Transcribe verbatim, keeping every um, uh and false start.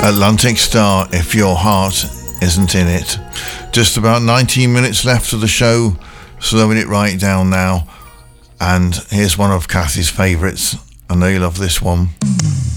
Atlantic Star, If Your Heart Isn't In It. Just about nineteen minutes left of the show, slowing it right down now. And here's one of Kathy's favourites. I know you love this one.